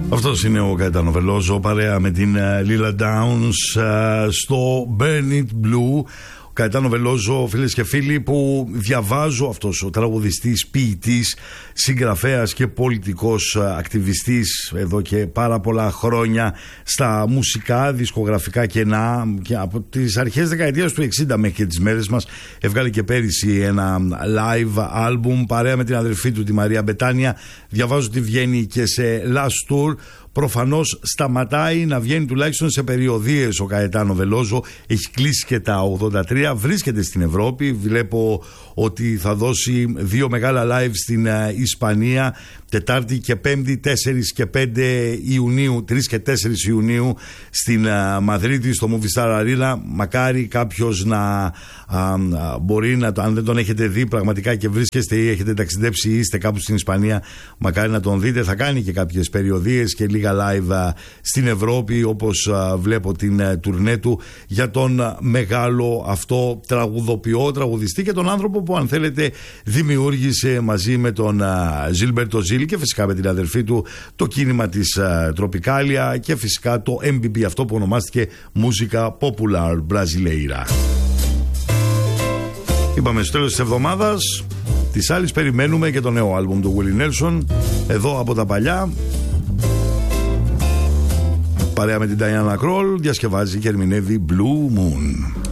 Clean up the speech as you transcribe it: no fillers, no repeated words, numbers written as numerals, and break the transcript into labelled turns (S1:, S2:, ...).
S1: Αυτός είναι ο Καϊτάνο Βελόζο παρέα με την Lila Downs στο Burn It Blue. Ο Καϊτάνο Βελόζο, φίλες και φίλοι, που διαβάζω, αυτός ο τραγουδιστής, ποιητής, συγγραφέας και πολιτικός ακτιβιστής εδώ και πάρα πολλά χρόνια στα μουσικά, δισκογραφικά κενά, και από τις αρχές δεκαετίας του 60 μέχρι και τις μέρες μας. Έβγαλε και πέρυσι ένα live album παρέα με την αδερφή του, τη Μαρία Μπετάνια. Διαβάζω ότι βγαίνει και σε last tour. Προφανώς σταματάει να βγαίνει τουλάχιστον σε περιοδίες ο Καϊτάνο Βελόζο. Έχει κλείσει και τα 83, βρίσκεται στην Ευρώπη. Βλέπω ότι θα δώσει 2 μεγάλα live στην Ισπανία, Τετάρτη και Πέμπτη, 4 και 5 Ιουνίου, 3 και 4 Ιουνίου στην Μαδρίτη, στο Movistar Arena. Μακάρι κάποιος να μπορεί να, αν δεν τον έχετε δει πραγματικά και βρίσκεστε ή έχετε ταξιδέψει ή είστε κάπου στην Ισπανία, μακάρι να τον δείτε. Θα κάνει και κάποιες περιοδίες και λίγα live στην Ευρώπη, όπως βλέπω την τουρνέ του, για τον μεγάλο αυτό τραγουδοποιό, τραγουδιστή και τον άνθρωπο που, αν θέλετε, δημιούργησε μαζί με τον Ζιλμπέρτο Ζιλ και φυσικά με την αδερφή του το κίνημα της Τροπικάλια και φυσικά το MPB, αυτό που ονομάστηκε Música Popular Brasileira. Είπαμε στο τέλος της εβδομάδας, της άλλης περιμένουμε και το νέο άλμπουμ του Willie Nelson. Εδώ από τα παλιά, παρέα με την Diana Kroll, διασκευάζει και ερμηνεύει Blue Moon.